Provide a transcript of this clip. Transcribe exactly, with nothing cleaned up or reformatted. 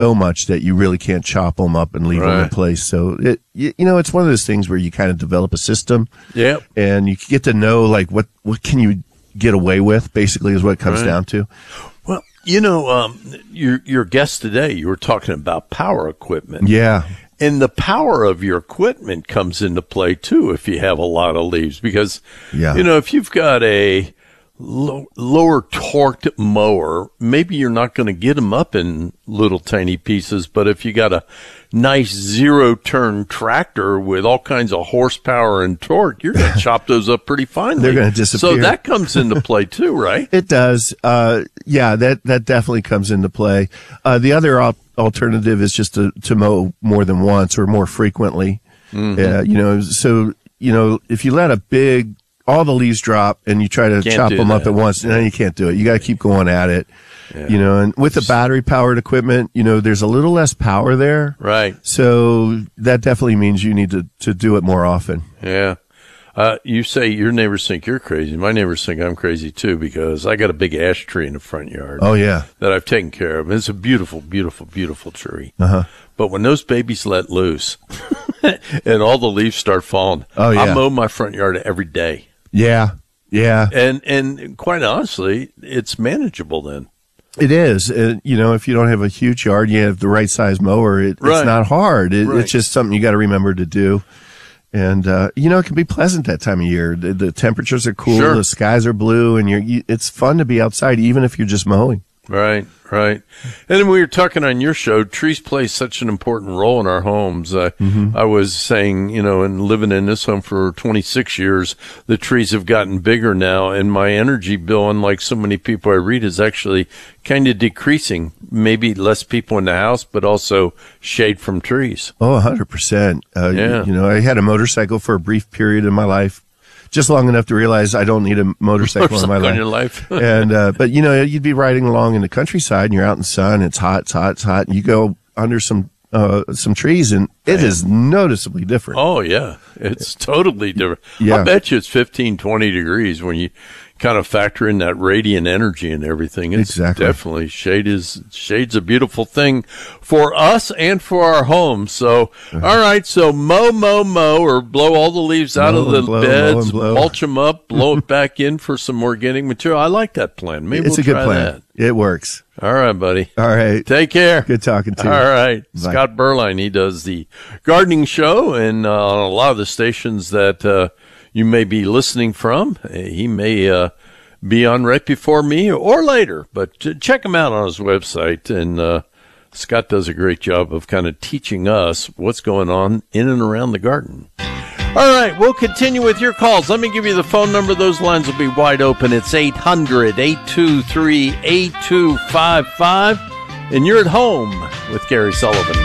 so much that you really can't chop them up and leave Right. them in place. So it, you, you know, it's one of those things where you kind of develop a system. Yep. And you get to know like what, what can you get away with, basically, is what it comes Right. down to. Well, you know, um, your your guest today, you were talking about power equipment. Yeah. And the power of your equipment comes into play, too, if you have a lot of leaves. Because, Yeah. you know, if you've got a low, lower torqued mower, maybe you're not going to get them up in little tiny pieces. But if you got a nice zero-turn tractor with all kinds of horsepower and torque, you're going to chop those up pretty finely. They're gonna disappear. So that comes into play, too, right? It does. Uh, yeah, that, that definitely comes into play. Uh, the other op- alternative is just to, to mow more than once or more frequently. Mm-hmm. Uh, you know, so, you know, if you let a big, all the leaves drop and you try to Can't chop do them up that. at once, then you can't do it. You got to keep going at it. Yeah. You know, and with the battery powered equipment, you know, there's a little less power there. Right. So that definitely means you need to, to do it more often. Yeah. Uh, you say your neighbors think you're crazy. My neighbors think I'm crazy too, because I got a big ash tree in the front yard. Oh, yeah. That I've taken care of. It's a beautiful, beautiful, beautiful tree. Uh-huh. But when those babies let loose and all the leaves start falling, Oh, yeah. I mow my front yard every day. Yeah. Yeah. And, and quite honestly, it's manageable then. It is. Uh, you know, if you don't have a huge yard, you have the right size mower. It, Right. It's not hard. It, Right. It's just something you got to remember to do. And, uh, you know, it can be pleasant that time of year. The, the temperatures are cool. Sure. The skies are blue, and you're, you, it's fun to be outside, even if you're just mowing. Right, right. And then we were talking on your show, trees play such an important role in our homes. Uh, Mm-hmm. I was saying, you know, and living in this home for twenty-six years, the trees have gotten bigger now, and my energy bill, unlike so many people I read, is actually kind of decreasing. Maybe less people in the house, but also shade from trees. Oh, one hundred percent. Uh, Yeah. you, you know, I had a motorcycle for a brief period in my life, just long enough to realize I don't need a motorcycle in my On life. your life. and uh, but you know, you'd be riding along in the countryside, and you're out in the sun. It's hot, it's hot, it's hot. And you go under some uh, some trees, and it is noticeably different. Oh, yeah. It's totally different. Yeah. I bet you it's fifteen, twenty degrees when you kind of factor in that radiant energy and everything. It's Exactly. definitely shade is shade's a beautiful thing for us and for our homes. So, Uh-huh. all right. So mow, mow, mow, or blow all the leaves out Mow of the and blow, mow beds, and blow. mulch them up, blow it back in for some organic material. I like that plan. Maybe It's we'll a good try plan. It works. that. All right, buddy. All right. Take care. Good talking to you. All right. Bye. Scott Berline, he does the gardening show, and uh, on a lot of the stations that uh, you may be listening from, uh, he may uh, be on right before me or later. But ch- check him out on his website, and uh, Scott does a great job of kind of teaching us what's going on in and around the garden. All right, we'll continue with your calls. Let me give you the phone number. Those lines will be wide open. It's eight hundred, eight two three, eight two five five. And you're at home with Gary Sullivan.